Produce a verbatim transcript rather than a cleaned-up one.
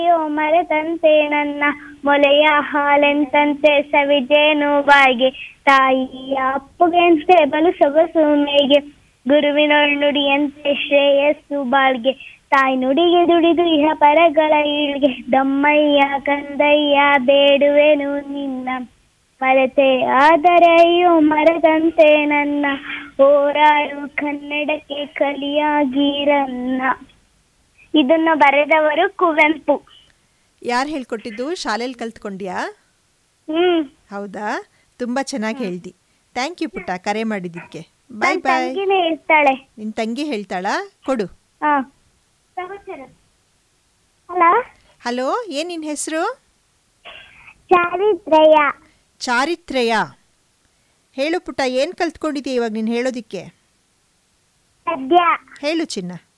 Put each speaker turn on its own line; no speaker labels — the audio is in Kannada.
ಅಯ್ಯೋ ಮರೆತಂತೆ ನನ್ನ ಮೊಲೆಯ ಹಾಲೆಂತಂತೆ ಸವಿಜೇನು ಬಾಯಿಗೆ ತಾಯಿಯ ಅಪ್ಪುಗೆಂತೆ ಬಲು ಸೊಗಸು ಮೇಗೆ ಗುರುವಿನೊಳ್ ನುಡಿಯಂತೆ ಶ್ರೇಯಸ್ಸು ಬಾಳ್ಗೆ ತಾಯಿ ನುಡಿಗೆ ದುಡಿದು ಇಹ ಪರಗಳ ಈಳ್ಗೆ ದಮ್ಮಯ್ಯ ಕಂದಯ್ಯ ಬೇಡುವೆನು ನಿನ್ನ ಮರೆತೆ ಆದರೆ ಅಯ್ಯೋ ಮರೆತಂತೆ ನನ್ನ ಹೋರಾಡು ಕನ್ನಡಕ್ಕೆ ಕಲಿಯಾಗಿರನ್ನ. ಇದನ್ನು ಬರೆದವರು ಕುವೆಂಪು.
ಯಾರು ಹೇಳ್ಕೊಟ್ಟಿದ್ದು? ಶಾಲೆಯಲ್ಲಿ ಕಲ್ತ್ಕೊಂಡ್ಯಾ?
ಹ್ಮ್
ಹೌದಾ, ತುಂಬಾ ಚೆನ್ನಾಗಿ ಹೇಳ್ದಿ. ಥ್ಯಾಂಕ್ ಯು ಪುಟ್ಟ, ಕರೆ ಮಾಡಿದ್ದಕ್ಕೆ. ಬಾಯ್ ಬಾಯ್.
ಹೇಳ್ತಾಳೆ.
ನಿನ್ ತಂಗಿ ಹೇಳ್ತಾಳಾ? ಕೊಡು.
ಹಲೋ
ಹಲೋ, ಏನ್ ನಿನ್ ಹೆಸರು?
ಚಾರಿತ್ರ್ಯ.
ಚಾರಿತ್ರ್ಯ. ಹೇಳು ಪುಟ್ಟ, ಏನ್ ಕಲ್ತ್ಕೊಂಡಿದ್ಯಾ ಇವಾಗ ನೀನ್ ಹೇಳೋದಿಕ್ಕೆ?
ಸದ್ಯ
ಹೇಳು ಚಿನ್ನ.